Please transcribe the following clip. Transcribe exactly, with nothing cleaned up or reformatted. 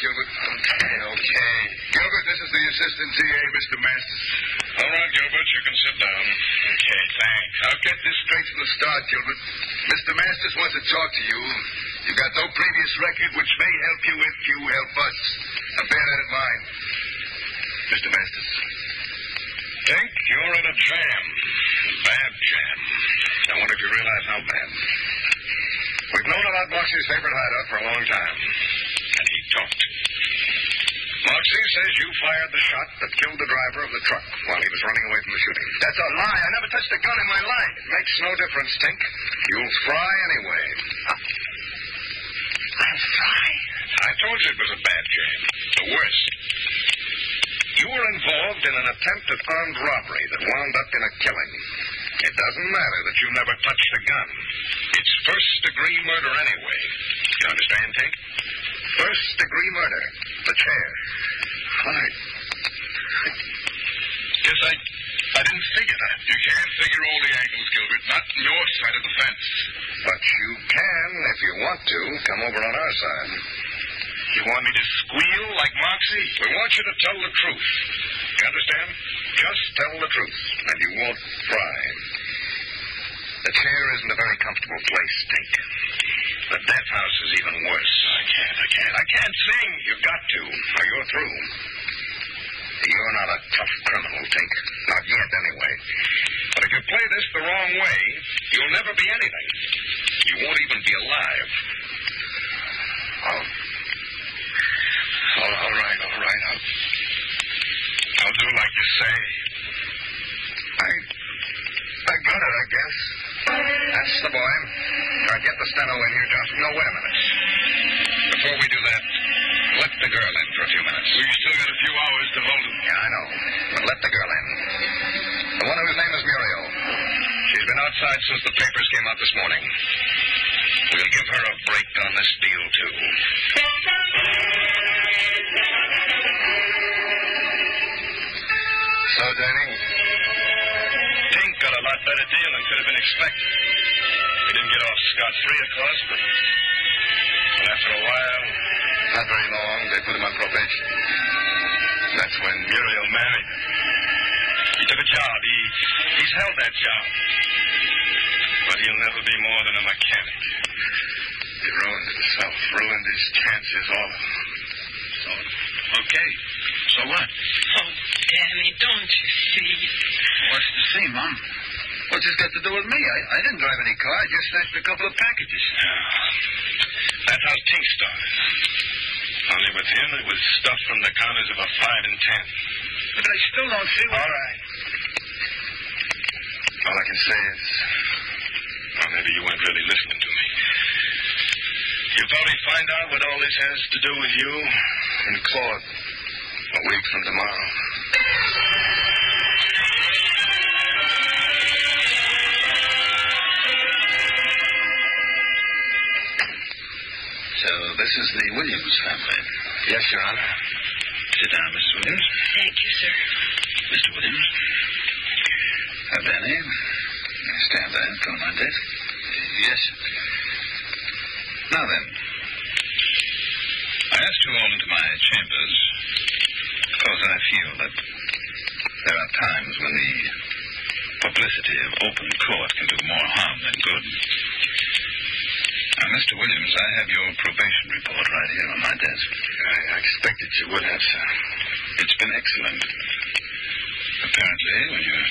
Gilbert. Okay, okay. Gilbert, this is the assistant D A, Mister Masters. All right, Gilbert, you can sit down. Okay, thanks. I'll get this straight from the start, Gilbert. Mister Masters wants to talk to you. You've got no previous record, which may help you if you help us. Now, bear that in mind. Mister Masters. Tink, you're in a jam. Bad jam. I wonder if you realize how bad. We've known about Moxie's favorite hideout for a long time. And he talked. Moxie says you fired the shot that killed the driver of the truck while he was running away from the shooting. That's a lie. I never touched a gun in my life. It makes no difference, Tink. You'll fry anyway. I'll fry? I told you it was a bad jam. The worst. You were involved in an attempt at armed robbery that wound up in a killing. It doesn't matter that you never touched a gun. It's first-degree murder anyway. You understand, Tink? First-degree murder. The chair. Fine. Guess I, I didn't figure that. You can't figure all the angles, Gilbert. Not on your side of the fence. But you can, if you want to, come over on our side. You want me to squeal like Moxie? We want you to tell the truth. You understand? Just tell the truth, and you won't fry. The chair isn't a very comfortable place, Tink. The death house is even worse. I can't, I can't. I can't sing. You've got to, or you're through. You're not a tough criminal, Tink. Not yet, anyway. But if you play this the wrong way, you'll never be anything. You won't even be alive. Oh. All, all right, all right. I'll, I'll do like you say. I, I got it, I guess. That's the boy. Now get the steno in here, Johnson. No, wait a minute. Before we do that, let the girl in for a few minutes. We've still got a few hours to hold him. Yeah, I know. But let the girl in. The one whose name is Muriel. She's been outside since the papers came out this morning. We'll give her a break on this deal, too. So, Danny, Tink got a lot better deal than could have been expected. He didn't get off scot-free, of course, but after a while, not very long, they put him on probation. That's when Muriel married him. He took a job. He, he's held that job. But he'll never be more than a mechanic. He ruined himself, ruined his chances, all of them. So, okay. So what? Oh, Danny, don't you see? What's to see, Mom? What's this got to do with me? I, I didn't drive any car. I just snatched a couple of packages. That's how Tink started. Only with him, it was stuff from the counters of a five and ten. But I still don't see what... All right. All I can say is... Well, maybe you weren't really listening to me. You'll probably find out what all this has to do with you and Claude a week from tomorrow. So this is the Williams family. Yes, Your Honor. Sit down, Missus Williams. Thank you, sir. Mister Williams. Uh, Danny, stand there in front of my desk. Yes, sir. Now then, I asked you all into my chambers because I feel that there are times when the publicity of open court can do more harm than good. Now, Mister Williams, I have your probation report right here on my desk. I, I expected you would have, sir. It's been excellent. Apparently, when you